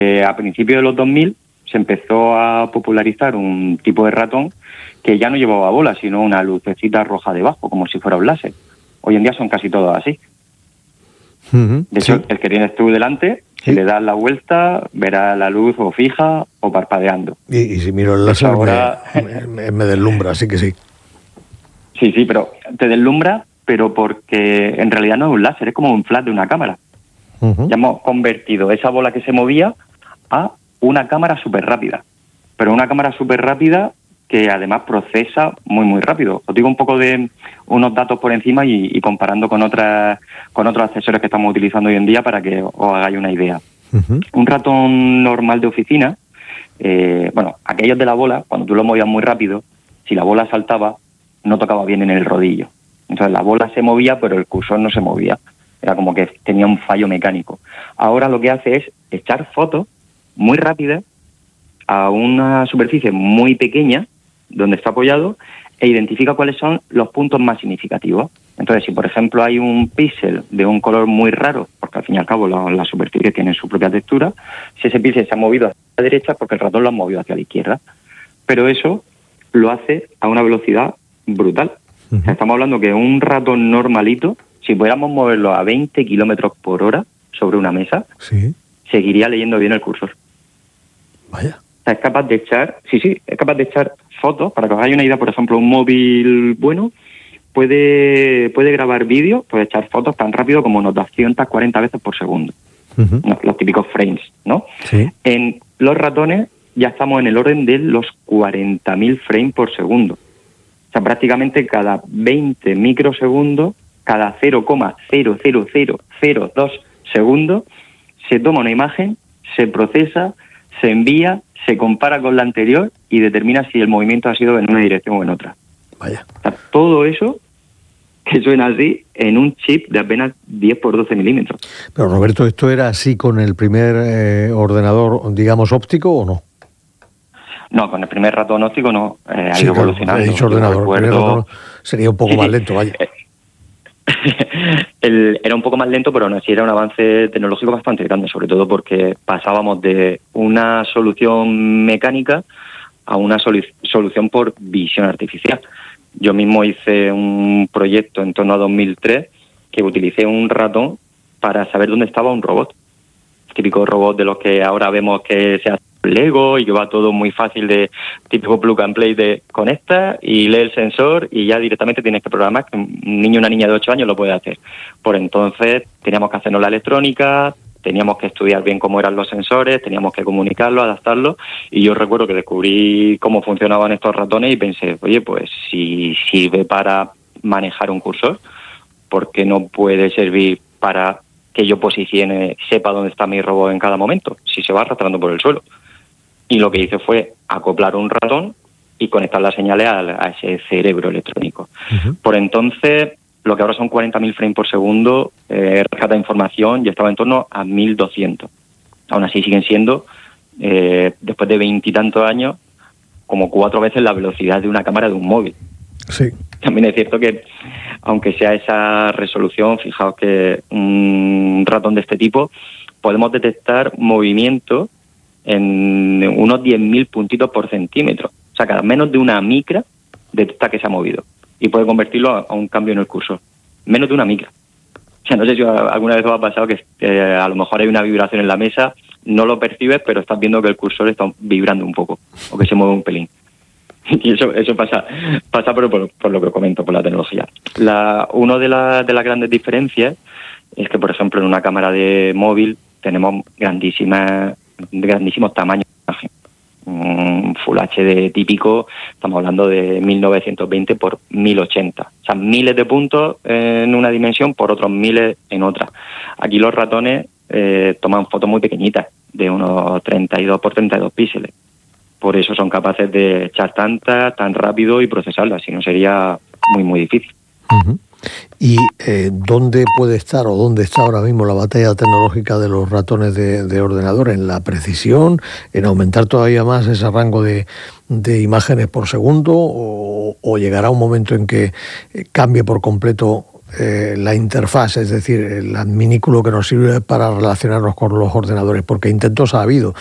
a principios de los 2000 se empezó a popularizar un tipo de ratón que ya no llevaba bola, sino una lucecita roja debajo, como si fuera un láser. Hoy en día son casi todos así. De hecho, el que tienes tú delante, si le das la vuelta, verás la luz o fija o parpadeando. Y si miro el láser ahora me deslumbra, así que sí. Sí, pero te deslumbra, pero porque en realidad no es un láser, es como un flash de una cámara. Ya hemos convertido esa bola que se movía a una cámara súper rápida. Pero una cámara súper rápida que además procesa muy, muy rápido. Os digo un poco de unos datos por encima y comparando con otros accesorios que estamos utilizando hoy en día para que os hagáis una idea. Un ratón normal de oficina, aquellos de la bola, cuando tú lo movías muy rápido, si la bola saltaba, no tocaba bien en el rodillo. Entonces la bola se movía, pero el cursor no se movía. Era como que tenía un fallo mecánico. Ahora lo que hace es echar fotos muy rápidas a una superficie muy pequeña donde está apoyado e identifica cuáles son los puntos más significativos. Entonces, si por ejemplo hay un píxel de un color muy raro, porque al fin y al cabo las superficies tienen su propia textura, si ese píxel se ha movido hacia la derecha, porque el ratón lo ha movido hacia la izquierda. Pero eso lo hace a una velocidad brutal. O sea, estamos hablando que un ratón normalito, si pudiéramos moverlo a 20 kilómetros por hora sobre una mesa, seguiría leyendo bien el cursor. Vaya. O sea, es capaz de echar, es capaz de echar fotos. Para que os hagáis una idea, por ejemplo, un móvil bueno puede grabar vídeo, puede echar fotos tan rápido como unos 240 veces por segundo. Los típicos frames, ¿no? Sí. En los ratones ya estamos en el orden de los 40.000 frames por segundo. O sea, prácticamente cada 20 microsegundos, cada 0,00002 segundos, se toma una imagen, se procesa, se envía, se compara con la anterior y determina si el movimiento ha sido en una dirección o en otra. Vaya. O sea, todo eso que suena así en un chip de apenas 10 por 12 milímetros. Pero Roberto, ¿esto era así con el primer ordenador, digamos, óptico o no? No, con el primer ratón óptico no, ha ido evolucionando. He dicho ordenador, el primer ratón sería un poco más lento, vaya. Era un poco más lento, pero aún así era un avance tecnológico bastante grande, sobre todo porque pasábamos de una solución mecánica a una solución por visión artificial. Yo mismo hice un proyecto en torno a 2003 que utilicé un ratón para saber dónde estaba un robot. Típico robot de los que ahora vemos que se hace Lego y que va todo muy fácil, de típico plug and play de conecta y lee el sensor y ya directamente tienes que programar, que un niño o una niña de 8 años lo puede hacer. Por entonces teníamos que hacernos la electrónica, teníamos que estudiar bien cómo eran los sensores, teníamos que comunicarlo, adaptarlo, y yo recuerdo que descubrí cómo funcionaban estos ratones y pensé, oye, pues si sirve para manejar un cursor, ¿por qué no puede servir para que yo posicione, sepa dónde está mi robot en cada momento, si se va arrastrando por el suelo? Y lo que hice fue acoplar un ratón y conectar las señales a ese cerebro electrónico. Por entonces, lo que ahora son 40.000 frames por segundo, rescata información y estaba en torno a 1.200. Aún así siguen siendo, después de 20 y tantos años, como 4 veces la velocidad de una cámara de un móvil. Sí. También es cierto que, aunque sea esa resolución, fijaos que un ratón de este tipo podemos detectar movimiento en unos 10.000 puntitos por centímetro. O sea, cada menos de una micra detecta que se ha movido y puede convertirlo a un cambio en el cursor. Menos de una micra. O sea, no sé si alguna vez os ha pasado que a lo mejor hay una vibración en la mesa, no lo percibes, pero estás viendo que el cursor está vibrando un poco o que se mueve un pelín. Y eso pasa por lo que comento, por la tecnología. Una de las grandes diferencias es que, por ejemplo, en una cámara de móvil tenemos grandísimos tamaños de imagen. Un Full HD típico, estamos hablando de 1920 por 1080. O sea, miles de puntos en una dimensión por otros miles en otra. Aquí los ratones toman fotos muy pequeñitas, de unos 32 por 32 píxeles. Por eso son capaces de echar tan rápido y procesarlas, si no sería muy, muy difícil. ¿Y dónde puede estar o dónde está ahora mismo la batalla tecnológica de los ratones de ordenador? ¿En la precisión? ¿En aumentar todavía más ese rango de imágenes por segundo? ¿O llegará un momento en que cambie por completo la interfaz, es decir, el adminículo que nos sirve para relacionarnos con los ordenadores, porque intentos ha habido.